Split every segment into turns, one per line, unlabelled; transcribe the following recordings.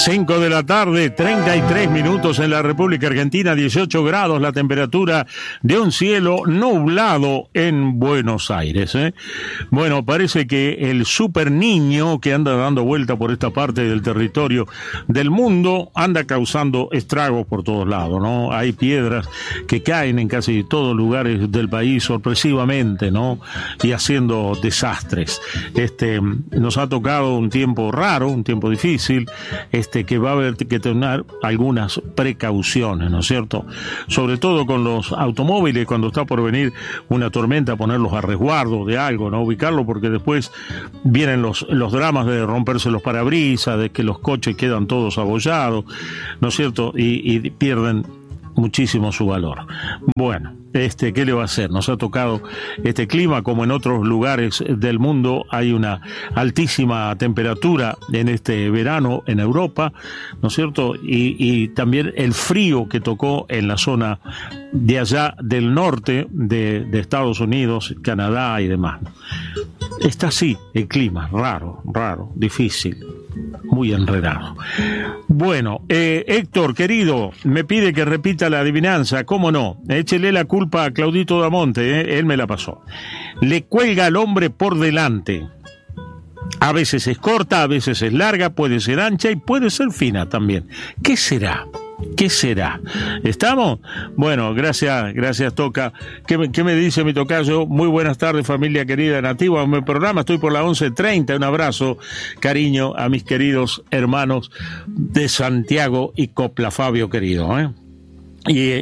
5 de la tarde, 33 minutos en la República Argentina, 18 grados la temperatura de un cielo nublado en Buenos Aires. Bueno, parece que el super niño que anda dando vuelta por esta parte del territorio del mundo anda causando estragos por todos lados, ¿no? Hay piedras que caen en casi todos los lugares del país sorpresivamente, ¿no? Y haciendo desastres. Nos ha tocado un tiempo raro, un tiempo difícil, que va a haber que tener algunas precauciones, ¿no es cierto? Sobre todo con los automóviles, cuando está por venir una tormenta, ponerlos a resguardo de algo, ¿no? Ubicarlo, porque después vienen los dramas de romperse los parabrisas, de que los coches quedan todos abollados, ¿no es cierto? Y pierden muchísimo su valor. Bueno, ¿qué le va a hacer? Nos ha tocado este clima, como en otros lugares del mundo. Hay una altísima temperatura en este verano en Europa, ¿no es cierto? Y también el frío que tocó en la zona de allá del norte de Estados Unidos, Canadá y demás. Está así el clima, raro, difícil, muy enredado. Bueno, Héctor, querido, me pide que repita la adivinanza. ¿Cómo no? Échele la culpa a Claudito Damonte, él me la pasó. Le cuelga al hombre por delante. A veces es corta, a veces es larga, puede ser ancha y puede ser fina también. ¿Qué será? ¿Qué será? ¿Estamos? Bueno, gracias, Toca. ¿Qué me dice mi tocayo? Muy buenas tardes, familia querida nativa. En mi programa estoy por la 11:30. Un abrazo, cariño a mis queridos hermanos de Santiago y Copla, Fabio querido, y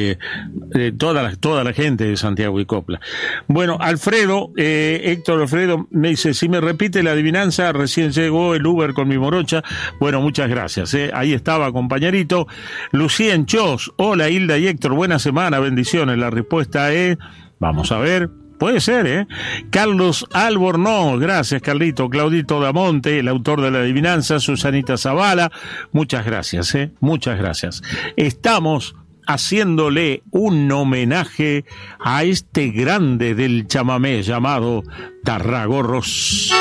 toda la gente de Santiago y Copla. Bueno, Héctor Alfredo me dice, si me repite la adivinanza, recién llegó el Uber con mi morocha. Bueno, muchas gracias, ahí estaba, compañerito. Lucía Enchos, hola Hilda y Héctor, buena semana, bendiciones. La respuesta es, vamos a ver, puede ser, Carlos Albornoz, gracias Carlito. Claudito Damonte, el autor de la adivinanza. Susanita Zavala, muchas gracias, muchas gracias. Estamos haciéndole un homenaje a este grande del chamamé llamado Tarragorros.